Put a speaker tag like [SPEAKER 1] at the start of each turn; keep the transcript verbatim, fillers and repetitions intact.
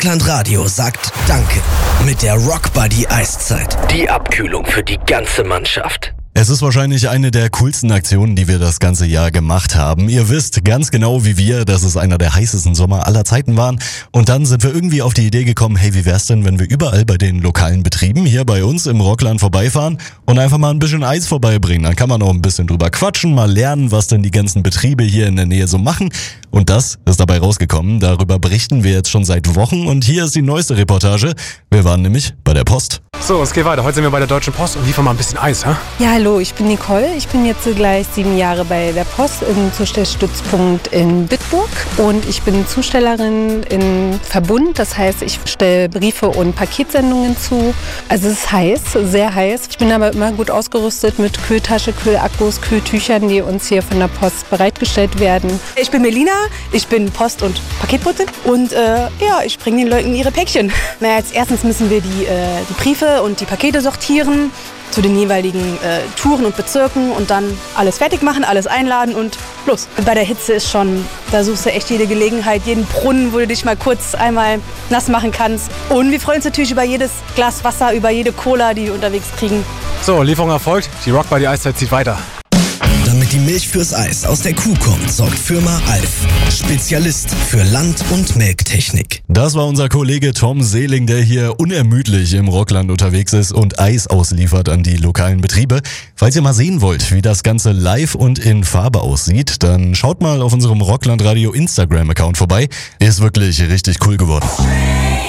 [SPEAKER 1] Rockland Radio sagt Danke mit der Rock Buddy Eiszeit. Die Abkühlung für die ganze Mannschaft.
[SPEAKER 2] Es ist wahrscheinlich eine der coolsten Aktionen, die wir das ganze Jahr gemacht haben. Ihr wisst ganz genau wie wir, dass es einer der heißesten Sommer aller Zeiten waren. Und dann sind wir irgendwie auf die Idee gekommen, hey, wie wär's denn, wenn wir überall bei den lokalen Betrieben hier bei uns im Rockland vorbeifahren und einfach mal ein bisschen Eis vorbeibringen. Dann kann man auch ein bisschen drüber quatschen, mal lernen, was denn die ganzen Betriebe hier in der Nähe so machen. Und das ist dabei rausgekommen. Darüber berichten wir jetzt schon seit Wochen. Und hier ist die neueste Reportage. Wir waren nämlich bei der Post.
[SPEAKER 3] So, es geht weiter. Heute sind wir bei der Deutschen Post und liefern mal ein bisschen Eis, hä?
[SPEAKER 4] Ja, hallo, ich bin Nicole. Ich bin jetzt gleich sieben Jahre bei der Post im Zustellstützpunkt in Bitburg. Und ich bin Zustellerin in Verbund. Das heißt, ich stelle Briefe und Paketsendungen zu. Also es ist heiß, sehr heiß. Ich bin aber immer gut ausgerüstet mit Kühltasche, Kühlakkus, Kühltüchern, die uns hier von der Post bereitgestellt werden.
[SPEAKER 5] Ich bin Melina, ich bin Post- und Paketbotin und äh, ja, ich bringe den Leuten ihre Päckchen. Na, als erstens müssen wir die, äh, die Briefe und die Pakete sortieren zu den jeweiligen äh, Touren und Bezirken und dann alles fertig machen, alles einladen und los. Bei der Hitze ist schon, da suchst du echt jede Gelegenheit, jeden Brunnen, wo du dich mal kurz einmal nass machen kannst. Und wir freuen uns natürlich über jedes Glas Wasser, über jede Cola, die wir unterwegs kriegen.
[SPEAKER 3] So, Lieferung erfolgt. Die Rock Buddy Eiszeit zieht weiter.
[SPEAKER 1] Damit die Milch fürs Eis aus der Kuh kommt, sorgt Firma Alf. Spezialist für Land- und Melktechnik.
[SPEAKER 2] Das war unser Kollege Tom Seeling, der hier unermüdlich im Rockland unterwegs ist und Eis ausliefert an die lokalen Betriebe. Falls ihr mal sehen wollt, wie das Ganze live und in Farbe aussieht, dann schaut mal auf unserem Rockland Radio Instagram-Account vorbei. Ist wirklich richtig cool geworden.